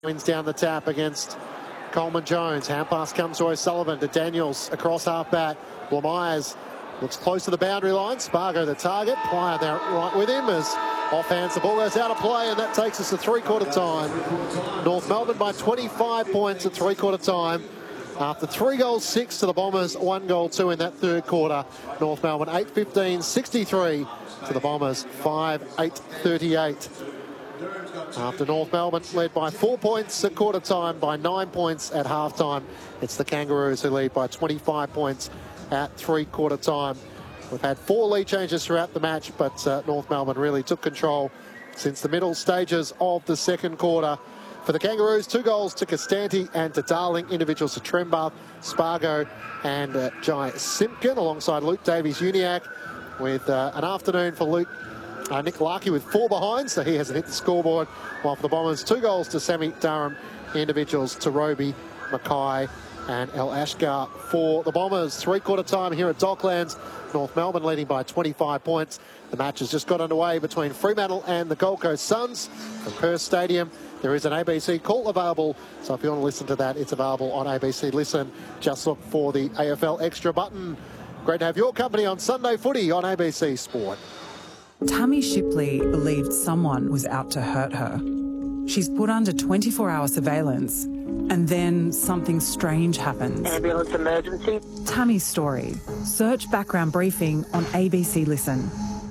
Wins down the tap against Coleman Jones. Hand pass comes to O'Sullivan, to Daniels across half-back. Myers looks close to the boundary line. Spargo the target. Plyer there right with him as offhands the ball goes out of play, and that takes us to three-quarter time. North Melbourne by 25 points at three-quarter time. After 3 goals, 6 to the Bombers, 1 goal, 2 in that third quarter. North Melbourne 8-15, 63 to the Bombers, 5-8, 38. After North Melbourne led by 4 points at quarter time, by 9 points at half time, it's the Kangaroos who lead by 25 points at three-quarter time. We've had 4 lead changes throughout the match, but North Melbourne really took control since the middle stages of the second quarter. For the Kangaroos, 2 goals to Costanti and to Darling, individuals to Trembath, Spargo and Jai Simpkin, alongside Luke Davies-Uniacke, with an afternoon for Nick Larkey with 4 behind, so he hasn't hit the scoreboard. While for the Bombers, 2 goals to Sammy Durham, individuals to Roby, Mackay and El Ashgar for the Bombers. Three-quarter time here at Docklands. North Melbourne leading by 25 points. The match has just got underway between Fremantle and the Gold Coast Suns from Perth Stadium. There is an ABC call available, so if you want to listen to that, it's available on ABC Listen. Just look for the AFL Extra button. Great to have your company on Sunday Footy on ABC Sport. Tammy Shipley believed someone was out to hurt her. She's put under 24-hour surveillance, and then something strange happens. Ambulance emergency. Tammy's story. Search background briefing on ABC Listen.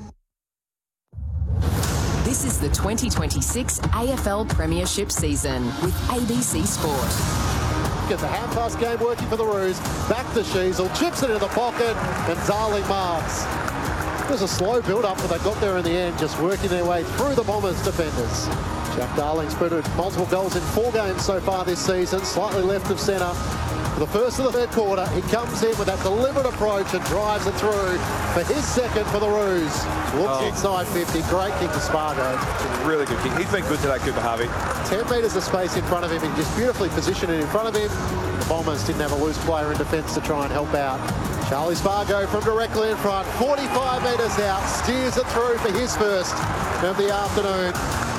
This is the 2026 AFL Premiership season with ABC Sport. Get the hand-pass game working for the Roos. Back to Sheasel, chips it into the pocket, and Darling marks. It was a slow build-up, but they got there in the end, just working their way through the Bombers' defenders. Jack Darling's put multiple goals in 4 games so far this season, slightly left of centre. For the first of the third quarter, he comes in with that deliberate approach and drives it through for his second for the Roos. Looks inside 50, great kick to Spargo. It's a really good kick. He's been good today, Cooper Harvey. 10 metres of space in front of him, and just beautifully positioned it in front of him. The Bombers didn't have a loose player in defence to try and help out. Charlie Spargo from directly in front, 45 metres out, steers it through for his first of the afternoon.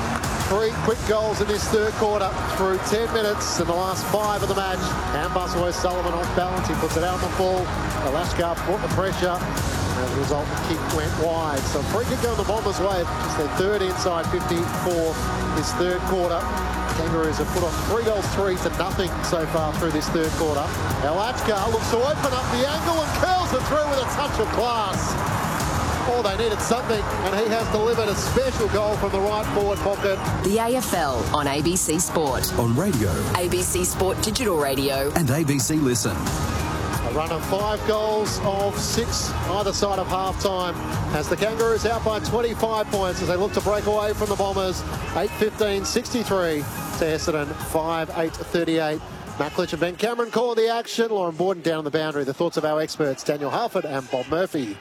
3 quick goals in this third quarter through 10 minutes in the last 5 of the match. Handbus O'Sullivan off balance, he puts it out on the full. Alashkar brought the pressure, and as a result the kick went wide. So free kick going the Bombers' way, just their third inside 50 for this third quarter. Kangaroos have put on 3 goals, 3 to nothing so far through this third quarter. Alashkar looks to open up the angle and curls it through with a touch of class. Oh, they needed something, and he has delivered a special goal from the right forward pocket. The AFL on ABC Sport. On radio. ABC Sport Digital Radio. And ABC Listen. A run of 5 goals of 6 either side of half-time as the Kangaroos out by 25 points as they look to break away from the Bombers. 8-15, 63 to Essendon, 5-8, 38. Matt Klitsch and Ben Cameron calling the action. Lauren Borden down on the boundary. The thoughts of our experts, Daniel Harford and Bob Murphy.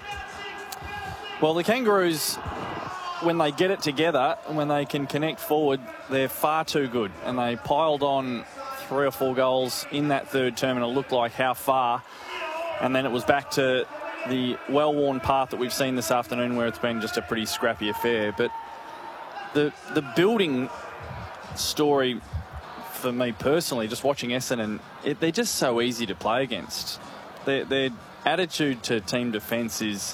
Well, the Kangaroos, when they get it together and when they can connect forward, they're far too good. And they piled on 3 or 4 goals in that third term, and it looked like how far. And then it was back to the well-worn path that we've seen this afternoon, where it's been just a pretty scrappy affair. But the building story for me personally, just watching Essendon, they're just so easy to play against. Their attitude to team defence is,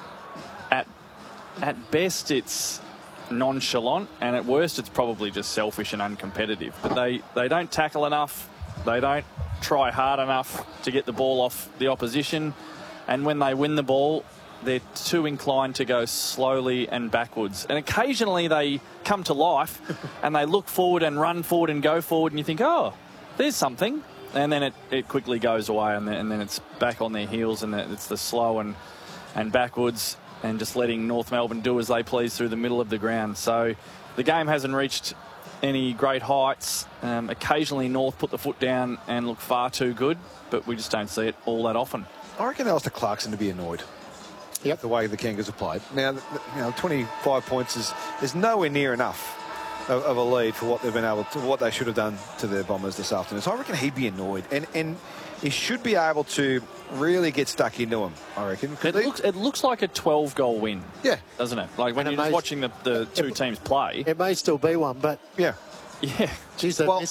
at best, it's nonchalant, and at worst, it's probably just selfish and uncompetitive. But they don't tackle enough. They don't try hard enough to get the ball off the opposition. And when they win the ball, they're too inclined to go slowly and backwards. And occasionally they come to life and they look forward and run forward and go forward, and you think, oh, there's something. And then it quickly goes away, and then it's back on their heels, and it's the slow and backwards, and just letting North Melbourne do as they please through the middle of the ground. So the game hasn't reached any great heights. Occasionally North put the foot down and look far too good, but we just don't see it all that often. I reckon Alistair Clarkson to be annoyed. Yep. The way the Kangaroos have played. Now, 25 points is nowhere near enough of a lead for what they've been able to, what they should have done to their Bombers this afternoon. So I reckon he'd be annoyed, and he should be able to really get stuck into him, I reckon. It looks like a 12-goal win. Yeah. Doesn't it? Like when you're just watching the two teams play. It may still be one, but yeah. geez,